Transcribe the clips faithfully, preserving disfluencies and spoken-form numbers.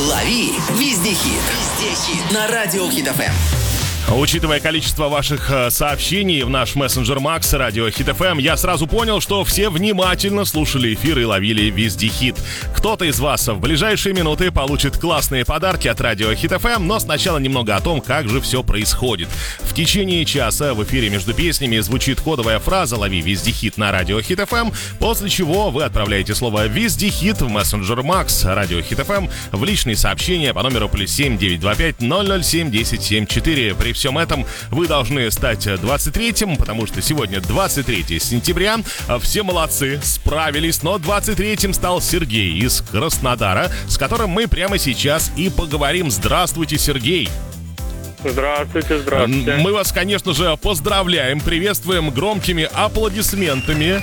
Лови везде хит. Везде хит. На радио Хит эф эм. Учитывая количество ваших сообщений в наш мессенджер Макс, радио Хит эф эм, я сразу понял, что все внимательно слушали эфир и ловили везде хит. Кто-то из вас в ближайшие минуты получит классные подарки от радио Хит эф эм, но сначала немного о том, как же все происходит. В течение часа в эфире между песнями звучит кодовая фраза «Лови везде хит» на радио Хит эф эм, после чего вы отправляете слово «Везде хит» в мессенджер Макс, радио Хит эф эм, в личные сообщения по номеру плюс семь девятьсот двадцать пять ноль ноль семь десять семьдесят четыре. При всем этом вы должны стать двадцать третьим, потому что сегодня двадцать третьего сентября. Все молодцы, справились, но двадцать третьим стал Сергей из Краснодара, с которым мы прямо сейчас и поговорим. Здравствуйте, Сергей. Здравствуйте, здравствуйте. Мы вас, конечно же, поздравляем, приветствуем громкими аплодисментами.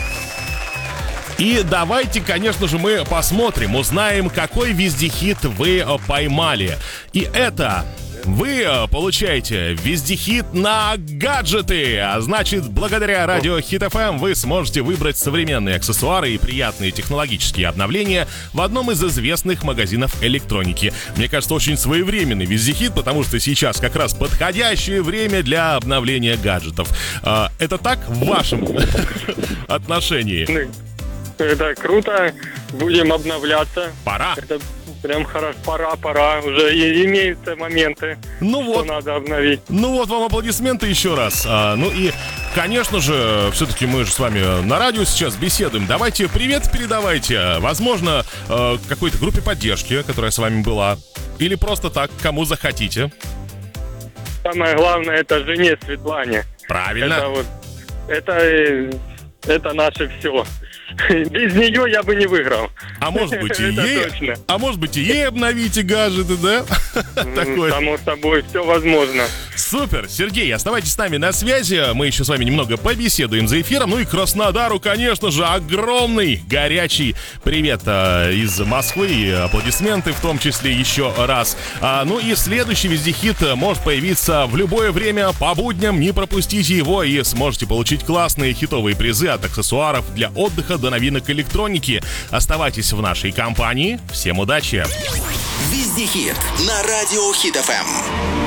И давайте, конечно же, мы посмотрим, узнаем, какой вездехит вы поймали. И это... Вы получаете вездехит на гаджеты. А значит, благодаря радио Хит эф эм вы сможете выбрать современные аксессуары и приятные технологические обновления в одном из известных магазинов электроники. Мне кажется, очень своевременный вездехит, потому что сейчас как раз подходящее время для обновления гаджетов. Это так в вашем отношении? Это круто. Будем обновляться. Пора. Это прям хорошо. Пора, пора. Уже и имеются моменты, ну что вот. надо обновить. Ну вот вам аплодисменты еще раз. А, ну и, конечно же, все-таки мы же с вами на радио сейчас беседуем. Давайте привет передавайте. Возможно, какой-то группе поддержки, которая с вами была. Или просто так, кому захотите. Самое главное, это жене Светлане. Правильно. Это вот, это, это наше все. Без нее я бы не выиграл. А может быть и ей, а может быть и ей обновите гаджеты, да? Само собой, все возможно. Супер, Сергей, оставайтесь с нами на связи. Мы еще с вами немного побеседуем за эфиром. Ну и Краснодару, конечно же, огромный горячий привет а, из Москвы. И аплодисменты в том числе еще раз. А, ну и следующий вездехит может появиться в любое время по будням. Не пропустите его и сможете получить классные хитовые призы от аксессуаров для отдыха до новинок электроники. Оставайтесь в нашей компании. Всем удачи! Вездехит на радио Хит эф эм.